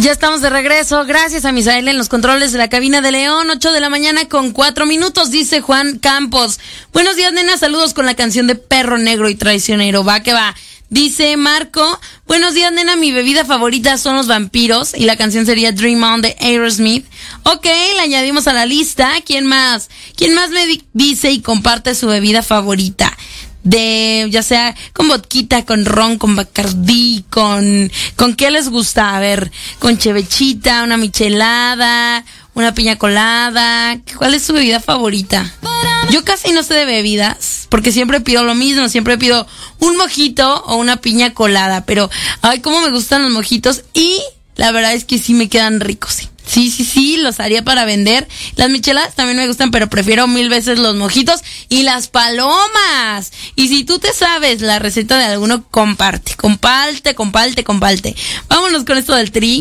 Ya estamos de regreso, gracias a Misael en los controles de la cabina de León, 8 de la mañana con 4 minutos, dice Juan Campos. Buenos días, nena, saludos con la canción de Perro Negro y Traicionero, va que va. Dice Marco, buenos días, nena, mi bebida favorita son los vampiros y la canción sería Dream On de Aerosmith. Ok, la añadimos a la lista. ¿Quién más? ¿Quién más me dice y comparte su bebida favorita? De, ya sea con vodquita, con ron, con bacardí, con qué les gusta, a ver, con chevechita, una michelada, una piña colada. ¿Cuál es su bebida favorita? Yo casi no sé de bebidas, porque siempre pido lo mismo, siempre pido un mojito o una piña colada, pero ay, cómo me gustan los mojitos y la verdad es que sí me quedan ricos, sí. Sí, los haría para vender. Las micheladas también me gustan, pero prefiero 1000 veces los mojitos y las palomas. Y si tú te sabes la receta de alguno, comparte. Vámonos con esto del tri.